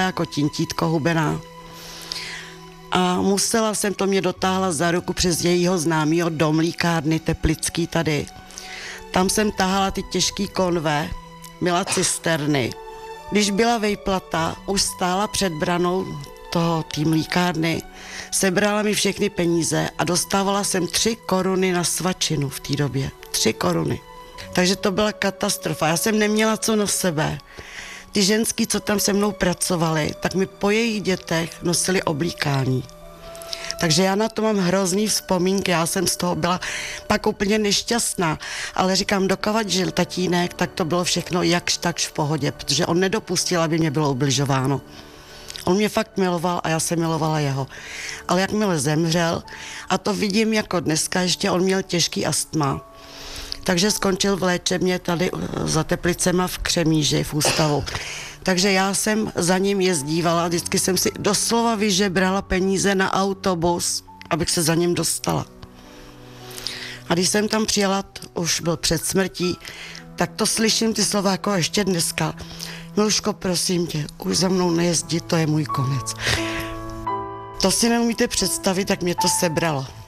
jako tintítko hubená. A musela jsem, to mě dotáhla za ruku přes jejího známýho do mlýkárny Teplický tady. Tam jsem tahala ty těžký konve, měla cisterny. Když byla vejplata, už stála před branou té mlýkárny, sebrala mi všechny peníze a dostávala jsem 3 koruny na svačinu v té době. 3 koruny. Takže to byla katastrofa. Já jsem neměla co na sebe. Ty ženský, co tam se mnou pracovali, tak mi po jejich dětech nosili oblíkání. Takže já na to mám hrozný vzpomínky, já jsem z toho byla pak úplně nešťastná, ale říkám, dokavad žil tatínek, tak to bylo všechno jakž takž v pohodě, protože on nedopustil, aby mě bylo ubližováno. On mě fakt miloval a já jsem milovala jeho. Ale jakmile zemřel, a to vidím jako dneska, ještě on měl těžký astma, takže skončil v léčebně tady za Teplicema v Křemíži, v ústavu. Takže já jsem za ním jezdívala, vždycky jsem si doslova vyžebrala peníze na autobus, abych se za ním dostala. A když jsem tam přijela, už byl před smrtí, tak to slyším ty slova jako ještě dneska. Miluško, prosím tě, už za mnou nejezdí, to je můj konec. To si neumíte představit, jak mě to sebralo.